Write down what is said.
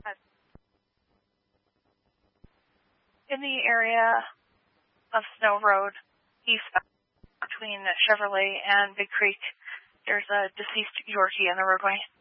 In the area of Snow Road, east between Chevrolet and Big Creek, there's a deceased Yorkie, and we're going